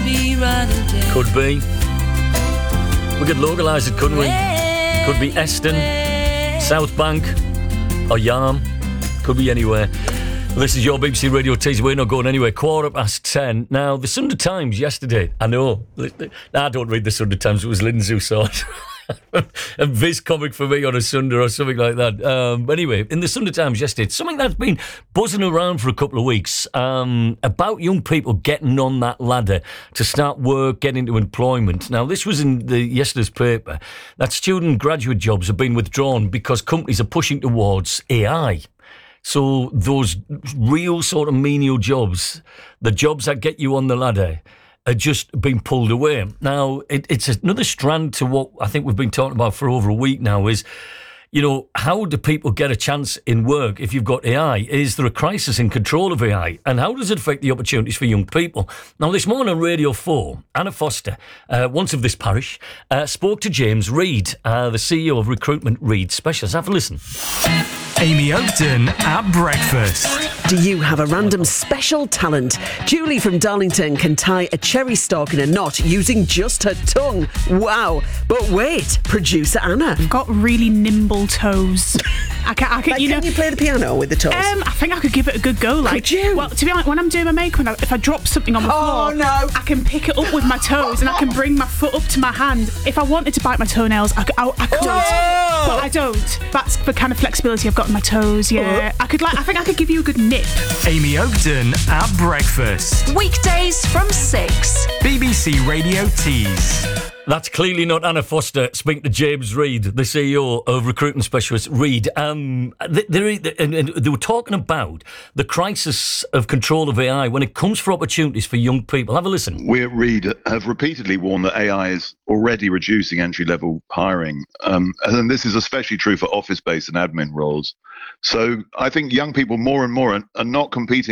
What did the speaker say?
Could be. We could localise it, couldn't we? Could be Eston, South Bank, or Yarm. Could be anywhere. This is your BBC Radio Tees. We're not going anywhere. 10:15. Now, the Sunday Times yesterday, I know. I don't read the Sunday Times. It was Lindsay who saw it. A Viz comic for me on a Sunday or something like that. Anyway, in the Sunday Times yesterday, it's something that's been buzzing around for a couple of weeks about young people getting on that ladder to start work, get into employment. Now, this was in yesterday's paper, that student graduate jobs have been withdrawn because companies are pushing towards AI. So those real sort of menial jobs, the jobs that get you on the ladder, are just being pulled away. Now, it's another strand to what I think we've been talking about for over a week now is, you know, how do people get a chance in work if you've got AI? Is there a crisis in control of AI? And how does it affect the opportunities for young people? Now, this morning on Radio 4, Anna Foster, once of this parish, spoke to James Reid, the CEO of Recruitment Reid Specialists. Have a listen. Amy Oakton at breakfast. Do you have a random special talent? Julie from Darlington can tie a cherry stalk in a knot using just her tongue. Wow. But wait, producer Anna. I've got really nimble toes. Can you play the piano with the toes? I think I could give it a good go. Could you? Well, to be honest, when I'm doing my makeup, if I drop something on the floor, I can pick it up with my toes and I can bring my foot up to my hand. If I wanted to bite my toenails, I could. But I don't. That's the kind of flexibility I've got in my toes, yeah. I think I could give you a good nip. Amy Oakton at breakfast. Weekdays from 6. BBC Radio Tees. That's clearly not Anna Foster speaking to James Reid, the CEO of Recruitment Specialists Reid. They were talking about the crisis of control of AI when it comes for opportunities for young people. Have a listen. We at Reid have repeatedly warned that AI is already reducing entry-level hiring. And this is especially true for office-based and admin roles. So I think young people more and more are not competing